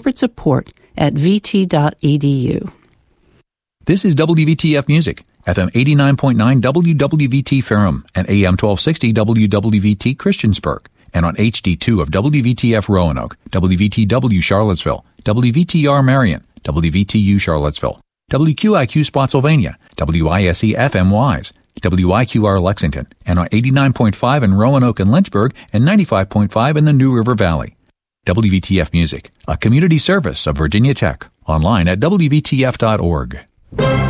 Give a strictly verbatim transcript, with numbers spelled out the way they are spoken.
corporate support at v t dot e d u. This is W V T F Music, F M eighty-nine point nine W W V T Ferrum and A M twelve sixty W W V T Christiansburg, and on H D two of W V T F Roanoke, W V T W Charlottesville, W V T R Marion, W V T U Charlottesville, W Q I Q Spotsylvania, W I S E F M Wise, W I Q R Lexington, and on eighty-nine point five in Roanoke and Lynchburg, and ninety-five point five in the New River Valley. W V T F Music, a community service of Virginia Tech, online at W V T F dot org.